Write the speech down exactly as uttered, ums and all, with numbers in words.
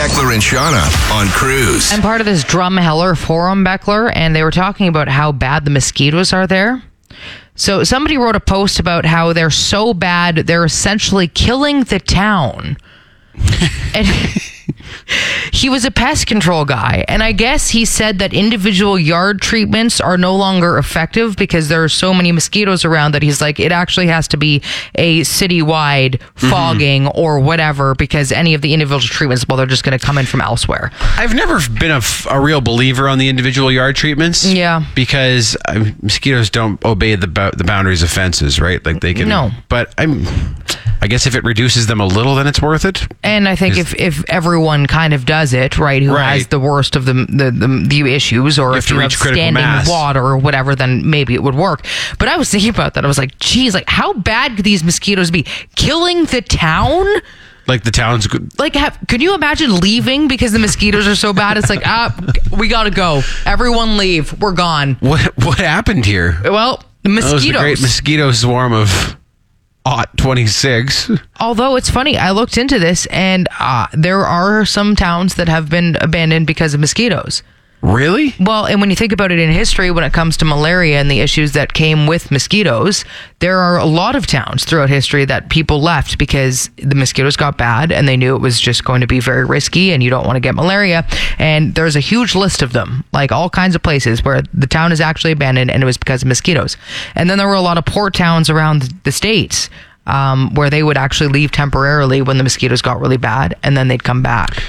Beckler and Shauna on Cruise. I'm part of this Drumheller forum, Beckler, and they were talking about how bad the mosquitoes are there. So somebody wrote a post about how they're so bad, they're essentially killing the town. And he was a pest control guy, and I guess he said that individual yard treatments are no longer effective because there are so many mosquitoes around that he's like, it actually has to be a citywide fogging mm-hmm. or whatever, because any of the individual treatments, well, they're just going to come in from elsewhere. I've never been a, f- a real believer on the individual yard treatments. Yeah. Because uh, mosquitoes don't obey the bo- the boundaries of fences, right? Like they can. No. But I'm... I guess if it reduces them a little, then it's worth it. And I think if, if everyone kind of does it, right, who right. has the worst of the the, the, the issues, or you if you have standing mass. water or whatever, then maybe it would work. But I was thinking about that. I was like, geez, like how bad could these mosquitoes be? Killing the town? Like the town's good. Like, have, could you imagine leaving because the mosquitoes are so bad? It's like, ah, we got to go. Everyone leave. We're gone. What What happened here? Well, the mosquitoes. That was a great mosquito swarm of... Ot twenty-six. Although it's funny, I looked into this, and uh, there are some towns that have been abandoned because of mosquitoes. Really? Well, and when you think about it in history, when it comes to malaria and the issues that came with mosquitoes, there are a lot of towns throughout history that people left because the mosquitoes got bad and they knew it was just going to be very risky and you don't want to get malaria. And there's a huge list of them, like all kinds of places where the town is actually abandoned and it was because of mosquitoes. And then there were a lot of poor towns around the states um, where they would actually leave temporarily when the mosquitoes got really bad and then they'd come back.